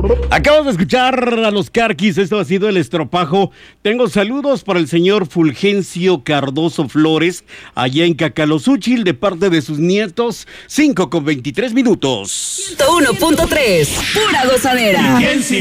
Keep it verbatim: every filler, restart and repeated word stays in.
Acabas de escuchar a los Carquis, esto ha sido el estropajo. Tengo saludos para el señor Fulgencio Cardoso Flores, allá en Cacalozúchil, de parte de sus nietos, cinco con veintitrés minutos. ciento uno punto tres, pura gozadera.